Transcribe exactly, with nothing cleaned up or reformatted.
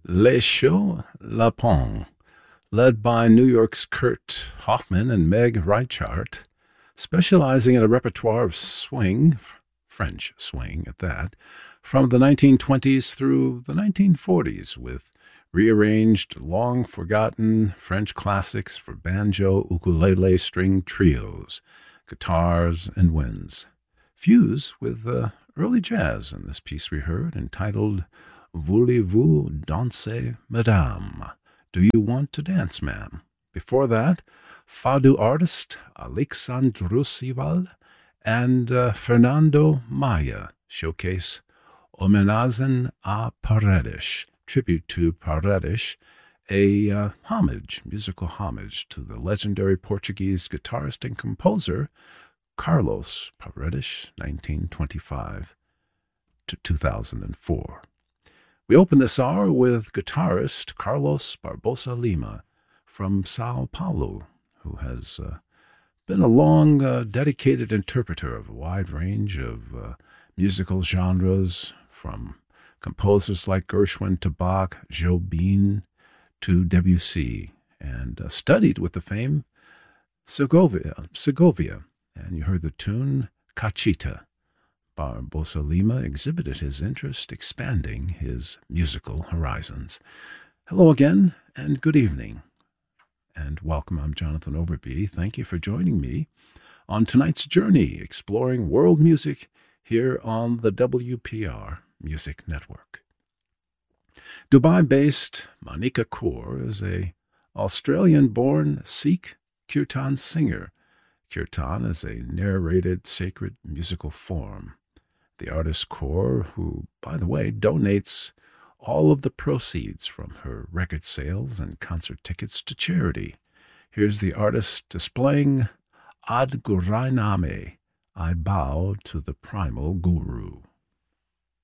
Les Chaux Lapons, led by New York's Kurt Hoffman and Meg Reichart, specializing in a repertoire of swing, French swing at that, from the nineteen twenties through the nineteen forties, with rearranged, long-forgotten French classics for banjo, ukulele, string trios, guitars, and winds. Fuse with uh, early jazz in this piece we heard, entitled Voulez-vous danser, madame? Do you want to dance, ma'am? Before that, Fado artist Alexandru Sival and uh, Fernando Maya showcase Homenagem a Paredes, tribute to Paredes, a uh, homage, musical homage to the legendary Portuguese guitarist and composer Carlos Paredes, nineteen twenty-five to two thousand four. We open this hour with guitarist Carlos Barbosa Lima from Sao Paulo, who has uh, been a long, uh, dedicated interpreter of a wide range of uh, musical genres, from composers like Gershwin to Bach, Jobim to Debussy, and uh, studied with the famed Segovia, Segovia. And you heard the tune Cachita. Barbosa Lima exhibited his interest, expanding his musical horizons. Hello again, and good evening. And welcome, I'm Jonathan Overby. Thank you for joining me on tonight's journey exploring world music here on the W P R Music Network. Dubai-based Monica Kaur is a Australian-born Sikh kirtan singer. Kirtan is a narrated sacred musical form. The artist Kaur, who, by the way, donates all of the proceeds from her record sales and concert tickets to charity. Here's the artist displaying Ad Gurai Name, I bow to the primal guru.